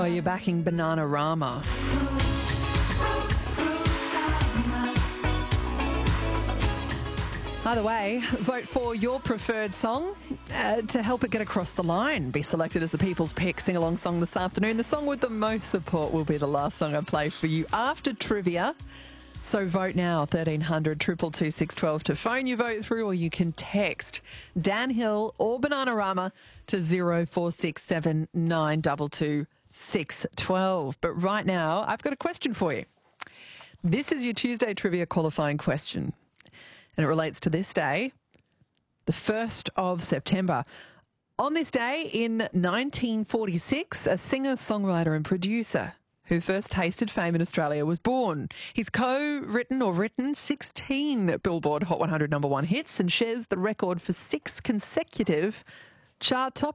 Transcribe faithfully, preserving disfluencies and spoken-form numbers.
Oh, you're backing Bananarama. Either way, vote for your preferred song uh, to help it get across the line. Be selected as the People's Pick sing-along song this afternoon. The song with the most support will be the last song I play for you after trivia. So vote now, thirteen hundred, two two two, six one two to phone your vote through, or you can text Dan Hill or Bananarama to zero four six seven nine two two six one two. But right now, I've got a question for you. This is your Tuesday trivia qualifying question, and it relates to this day, the first of September. On this day in nineteen forty-six, a singer, songwriter and producer who first tasted fame in Australia was born. He's co-written or written sixteen Billboard Hot one hundred number one hits and shares the record for six consecutive chart top